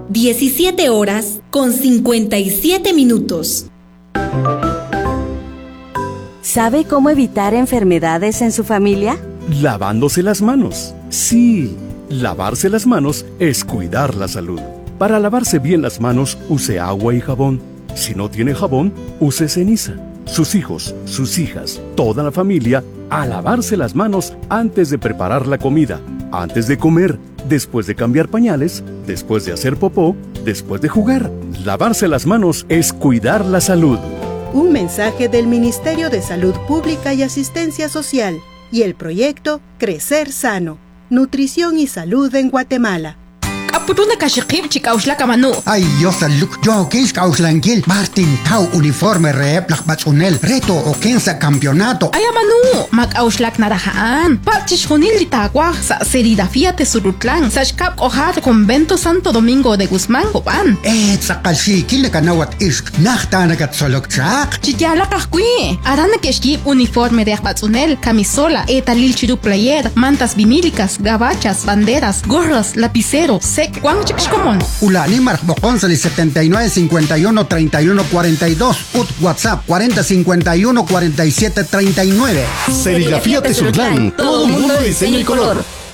17 horas con 57 minutos. ¿Sabe cómo evitar enfermedades en su familia? Lavándose las manos. Sí, lavarse las manos es cuidar la salud. Para lavarse bien las manos, use agua y jabón. Si no tiene jabón, use ceniza. Sus hijos, sus hijas, toda la familia, a lavarse las manos antes de preparar la comida, antes de comer, después de cambiar pañales, después de hacer popó, después de jugar. Lavarse las manos es cuidar la salud. Un mensaje del Ministerio de Salud Pública y Asistencia Social y el proyecto Crecer Sano, Nutrición y Salud en Guatemala. Apuruna kashikip chikauslaka manu. Ay, yo saluk, yo kis kauslangil, Martin Tau uniforme rep lakbatsunel, reto o kensa campeonato. Ay, manu, makauslak narahaan. Pachishunil litagua, sa serigrafía tesurutlan, sa shkap ojar convento Santo Domingo de Guzmán, Copan. Sakashi, kilekanawat isk, nachtanagat solokchak. Chiyala kahkui, arana keshkip uniforme de akbatsunel, camisola, etalil chiru player, mantas vinílicas, gabachas, banderas, gorras, lapicero, sec, Juan Chixcomón. Ulani Marcboconsali 79 51 31 42. WhatsApp 40 51 47 39. Serigrafía Tesurtlán, todo mundo diseño y color.